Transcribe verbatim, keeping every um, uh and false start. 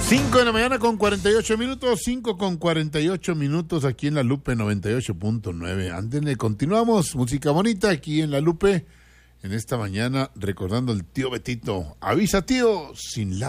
cinco de la mañana con cuarenta y ocho minutos, cinco con cuarenta y ocho minutos aquí en La Lupe noventa y ocho punto nueve. Ándenle, continuamos, música bonita aquí en La Lupe, en esta mañana recordando al tío Betito. Avisa, tío, sin la